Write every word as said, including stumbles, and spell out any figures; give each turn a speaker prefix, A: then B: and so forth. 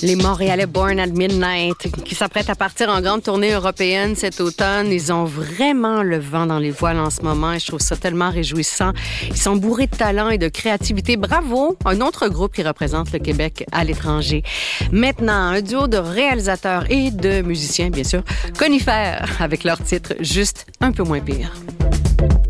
A: Les Montréalais Born at Midnight qui s'apprêtent à partir en grande tournée européenne cet automne. Ils ont vraiment le vent dans les voiles en ce moment et je trouve ça tellement réjouissant. Ils sont bourrés de talent et de créativité. Bravo! Un autre groupe qui représente le Québec à l'étranger. Maintenant, un duo de réalisateurs et de musiciens, bien sûr, Conifères, avec leur titre Juste un peu moins pire.